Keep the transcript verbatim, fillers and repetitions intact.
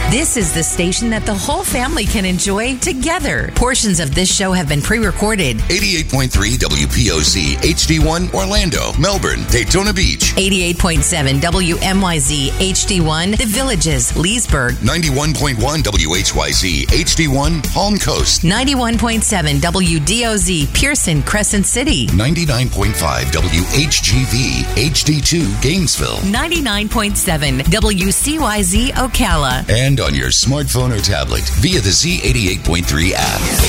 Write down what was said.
This is the station that the whole family can enjoy together. Portions of this show have been pre-recorded. eighty-eight point three W P O C H D one Orlando, Melbourne, Daytona Beach. eighty-eight point seven W M Y Z H D one The Villages, Leesburg. ninety-one point one W H Y Z H D one Palm Coast. ninety-one point seven W D O Z Pearson, Crescent City. ninety-nine point five W H G V H D two Gainesville. ninety-nine point seven W C Y Z Ocala. And on your smartphone or tablet via the Z eighty-eight point three app.